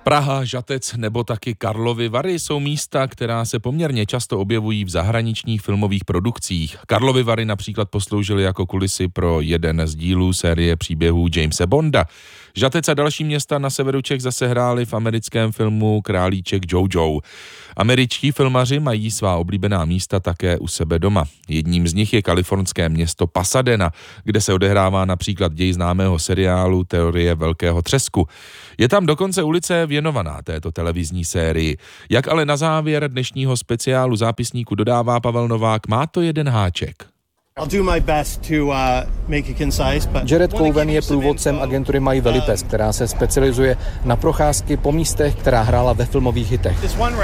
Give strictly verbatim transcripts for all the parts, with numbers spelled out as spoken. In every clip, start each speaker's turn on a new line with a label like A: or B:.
A: Praha, Žatec nebo taky Karlovy Vary jsou místa, která se poměrně často objevují v zahraničních filmových produkcích. Karlovy Vary například posloužily jako kulisy pro jeden z dílů série příběhů Jamese Bonda. Žatec a další města na severu Čech zase hrály v americkém filmu Králíček Jojo. Američtí filmaři mají svá oblíbená místa také u sebe doma. Jedním z nich je kalifornské město Pasadena, kde se odehrává například děj známého seriálu Teorie velkého třesku. Je tam dokonce ulice věnovaná této televizní sérii. Jak ale na závěr dnešního speciálu zápisníku dodává Pavel Novák, má to jeden háček.
B: Jared Cowen je průvodcem agentury My Velipes, která se specializuje na procházky po místech, která hrála ve filmových hitech.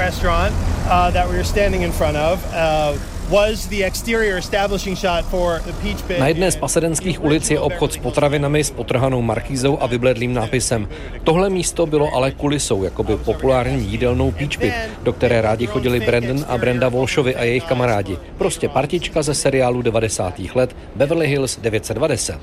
B: Na jedné z pasadenských ulic je obchod s potravinami s potrhanou markízou a vybledlým nápisem. Tohle místo bylo ale kulisou, jakoby populární jídelnou Peach Pit, do které rádi chodili Brandon a Brenda Walshovi a jejich kamarádi. Prostě partička ze seriálu devadesátých let Beverly Hills devět set dvacet.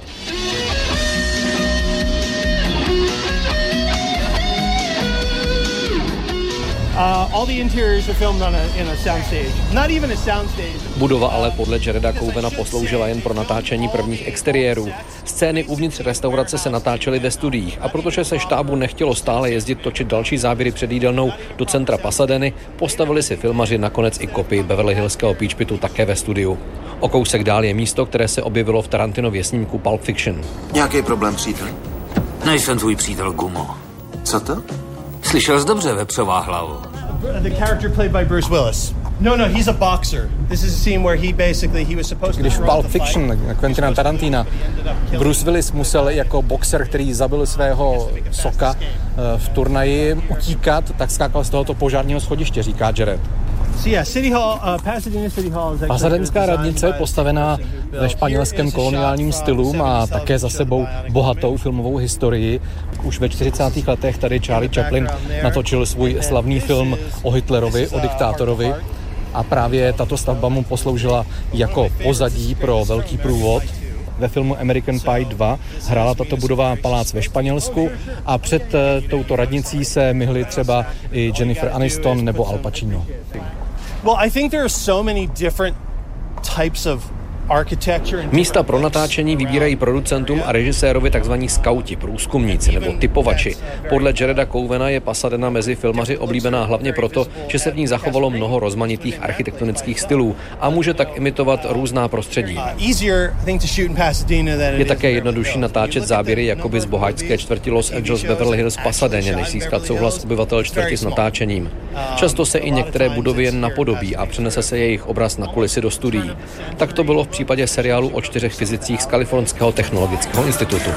B: Budova ale podle Jareda Covena posloužila jen pro natáčení prvních exteriérů. Scény uvnitř restaurace se natáčely ve studiích a protože se štábu nechtělo stále jezdit točit další záběry před jídelnou do centra Pasadeny, postavili si filmaři nakonec i kopii Beverly Hillského Peach Pitu také ve studiu. O kousek dál je místo, které se objevilo v Tarantinově snímku Pulp Fiction.
C: Nějaký problém, přítel?
D: Nejsem tvůj přítel, Gumo.
C: Co to?
D: Slyšel jsi dobře, vepřová hlavu.
E: The character played by Bruce Willis. No, no, he's a boxer. This is a scene where he basically he was supposed to.
B: Když v Pulp Fiction Quentina Tarantina Bruce Willis musel jako boxer, který zabil svého soka v turnaji, utíkat, tak skákal z tohoto požárního schodiště, říká Jared. Pasadenská radnice je postavená ve španělském koloniálním stylu, má také za sebou bohatou filmovou historii. Už ve čtyřicátých letech tady Charlie Chaplin natočil svůj slavný film o Hitlerovi, o diktátorovi a právě tato stavba mu posloužila jako pozadí pro velký průvod. Ve filmu American Pie dva hrála tato budova palác ve Španělsku a před touto radnicí se myhly třeba i Jennifer Aniston nebo Al Pacino.
E: Well, I think there are so many different types of
B: místa pro natáčení vybírají producentům a režisérovi takzvaní skauti, průzkumníci nebo typovači. Podle Jareda Covena je Pasadena mezi filmaři oblíbená hlavně proto, že se v ní zachovalo mnoho rozmanitých architektonických stylů a může tak imitovat různá prostředí. Je také jednodušší natáčet záběry jakoby z boháčské čtvrti Los Angeles Beverly Hills Pasadeně, než získat souhlas obyvatel čtvrti s natáčením. Často se i některé budovy jen napodobí a přenese se jejich obraz na kulisy do studií. Tak to bylo v případě seriálu o čtyřech fyzicích z Kalifornského technologického institutu.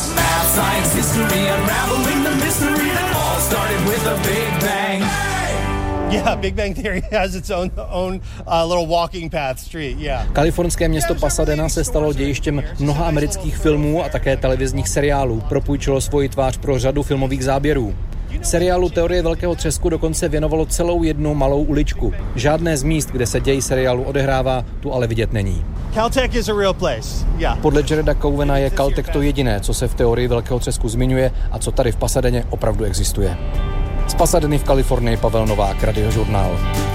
E: Yeah, Big Bang Theory has its own own uh, little walking path street. Yeah.
B: Kalifornské město Pasadena se stalo dějištěm mnoha amerických filmů a také televizních seriálů. Propůjčilo svoji tvář pro řadu filmových záběrů. Seriálu Teorie velkého třesku dokonce věnovalo celou jednu malou uličku. Žádné z míst, kde se děj seriálu odehrává, tu ale vidět není.
E: Caltech is a real place. Yeah.
B: Podle Jareda Covena je Caltech to jediné, co se v Teorii velkého třesku zmiňuje a co tady v Pasadeně opravdu existuje. Z Pasadeny v Kalifornii Pavel Novák, Radiožurnál.